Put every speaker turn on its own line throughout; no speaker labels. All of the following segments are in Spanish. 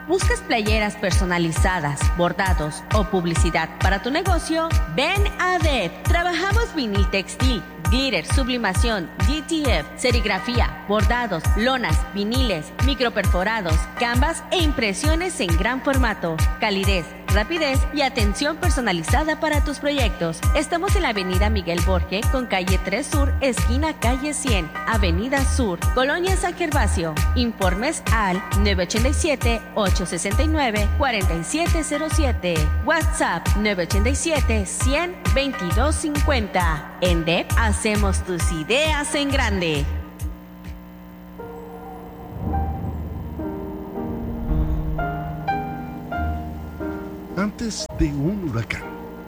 ¿Buscas playeras personalizadas, bordados o publicidad para tu negocio? Ven a DEP. Trabajamos vinil textil, glitter, sublimación, GTF, serigrafía, bordados, lonas, viniles, microperforados, canvas e impresiones en gran formato. Calidez, rapidez y atención personalizada para tus proyectos. Estamos en la avenida Miguel Borge con calle 3 Sur, esquina calle 100, avenida Sur, Colonia San Gervasio. Informes al 987-869-4707. WhatsApp 987-100-2250. En DEP hacemos tus ideas en grande.
Antes de un huracán,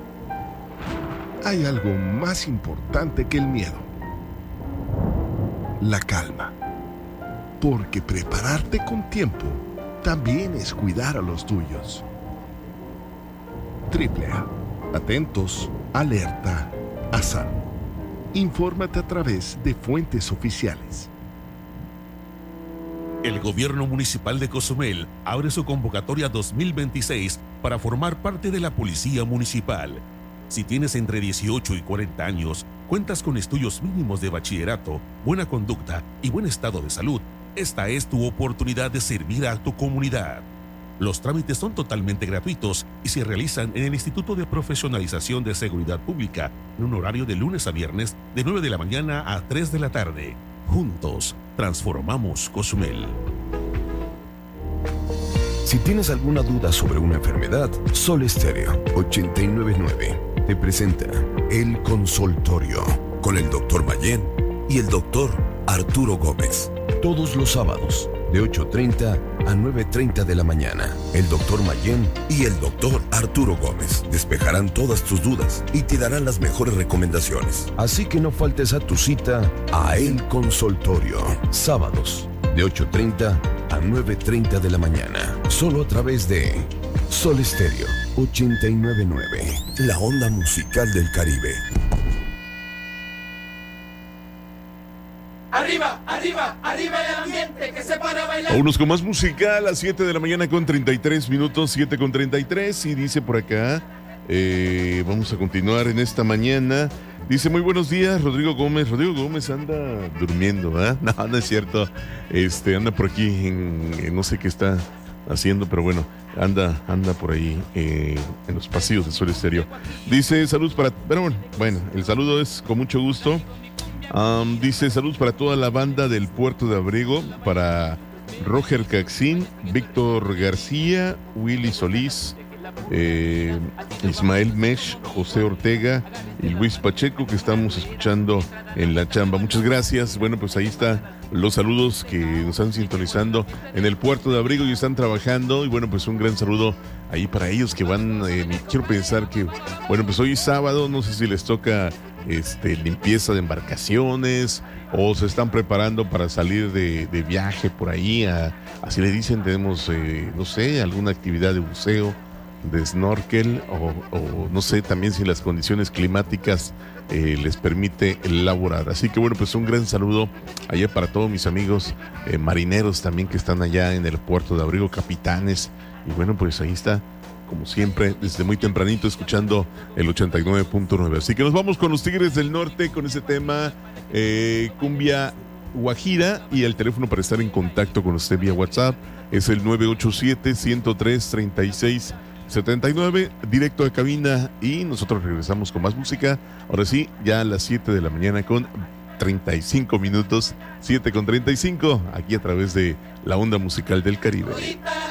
hay algo más importante que el miedo: la calma. Porque prepararte con tiempo también es cuidar a los tuyos. AAA. Atentos, alerta, a salvo. Infórmate a través de fuentes oficiales.
El Gobierno Municipal de Cozumel abre su convocatoria 2026 para formar parte de la Policía Municipal. Si tienes entre 18 y 40 años, cuentas con estudios mínimos de bachillerato, buena conducta y buen estado de salud, esta es tu oportunidad de servir a tu comunidad. Los trámites son totalmente gratuitos y se realizan en el Instituto de Profesionalización de Seguridad Pública en un horario de lunes a viernes de 9 de la mañana a 3 de la tarde. Juntos, transformamos Cozumel.
Si tienes alguna duda sobre una enfermedad, Sol Estéreo 899 te presenta El Consultorio con el Dr. Mayén y el Dr. Arturo Gómez. Todos los sábados de 8:30 a 9:30 de la mañana. El Dr. Mayén y el Dr. Arturo Gómez despejarán todas tus dudas y te darán las mejores recomendaciones. Así que no faltes a tu cita a El Consultorio. Sábados de 8:30 a 9:30 de la mañana. Solo a través de Sol Estéreo 899. La onda musical del Caribe.
Arriba, arriba, arriba el ambiente, que se para a bailar.
Vámonos con más música a las 7 de la mañana con 33 minutos, 7 con 33. Y dice por acá, vamos a continuar en esta mañana. Dice, muy buenos días, Rodrigo Gómez. Rodrigo Gómez anda durmiendo, ¿verdad? No, no es cierto. Anda por aquí, no sé qué está haciendo, pero bueno, anda por ahí en los pasillos de Sol Estéreo. Dice, saludos para... Pero bueno, el saludo es con mucho gusto. Dice, saludos para toda la banda del Puerto de Abrigo, para Roger Caxín, Víctor García, Willy Solís, Ismael Mesh, José Ortega y Luis Pacheco, que estamos escuchando en la chamba. Muchas gracias. Bueno, pues ahí están los saludos que nos están sintonizando en el Puerto de Abrigo y están trabajando. Y bueno, pues un gran saludo ahí para ellos que van, quiero pensar que, bueno, pues hoy es sábado, no sé si les toca limpieza de embarcaciones o se están preparando para salir de viaje por ahí, así le dicen, tenemos, no sé, alguna actividad de buceo, de snorkel o no sé, también si las condiciones climáticas les permite elaborar. Así que bueno, pues un gran saludo allá para todos mis amigos marineros también que están allá en el Puerto de Abrigo, capitanes, y bueno, pues ahí está, como siempre, desde muy tempranito escuchando el 89.9. Así que nos vamos con los Tigres del Norte con ese tema cumbia guajira, y el teléfono para estar en contacto con usted vía WhatsApp es el 987-103-3679, directo de cabina, y nosotros regresamos con más música. Ahora sí, ya a las 7 de la mañana con 35 minutos, 7 con 35, aquí a través de la onda musical del Caribe.